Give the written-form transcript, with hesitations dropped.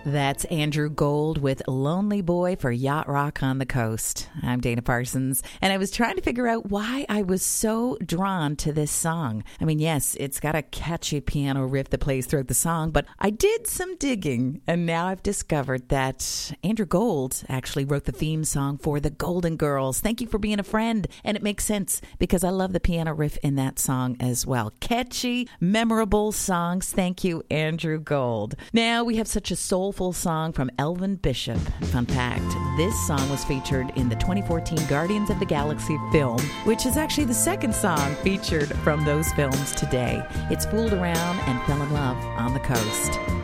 That's Andrew Gold with Lonely Boy for Yacht Rock on the Coast. I'm Dana Parsons, and I was trying to figure out why I was so drawn to this song. I mean, yes, it's got a catchy piano riff that plays throughout the song, but I did some digging, and now I've discovered that Andrew Gold actually wrote the theme song for the Golden Girls. Thank you for being a friend, and it makes sense because I love the piano riff in that song as well. Catchy, memorable songs. Thank you, Andrew Gold. Now we have such a soulful song from Elvin Bishop. Fun fact, this song was featured in the 2014 Guardians of the Galaxy film, which is actually the second song featured from those films today. It's Fooled Around and Fell in Love on the Coast.